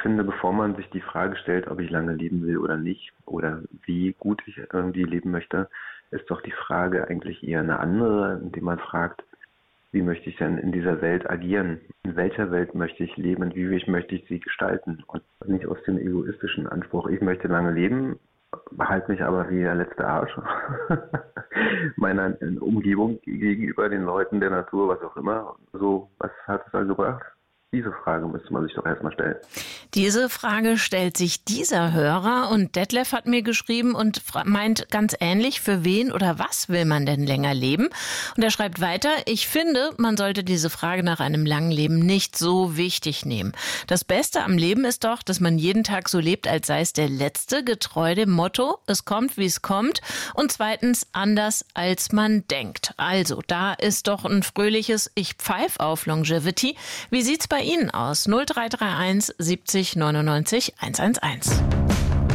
finde, bevor man sich die Frage stellt, ob ich lange leben will oder nicht oder wie gut ich irgendwie leben möchte, ist doch die Frage eigentlich eher eine andere, indem man fragt, wie möchte ich denn in dieser Welt agieren? In welcher Welt möchte ich leben? Wie möchte ich sie gestalten? Und nicht aus dem egoistischen Anspruch, ich möchte lange leben, behalte mich aber wie der letzte Arsch meiner Umgebung gegenüber den Leuten, der Natur, was auch immer. So, was hat es da gebracht? Diese Frage müsste man sich doch erstmal stellen. Diese Frage stellt sich dieser Hörer und Detlef hat mir geschrieben und meint ganz ähnlich, für wen oder was will man denn länger leben? Und er schreibt weiter, ich finde, man sollte diese Frage nach einem langen Leben nicht so wichtig nehmen. Das Beste am Leben ist doch, dass man jeden Tag so lebt, als sei es der letzte, getreu dem Motto, es kommt, wie es kommt und zweitens anders, als man denkt. Also, da ist doch ein fröhliches Ich pfeif auf Longevity. Wie sieht's bei Ihnen aus? 0331 70 99 111.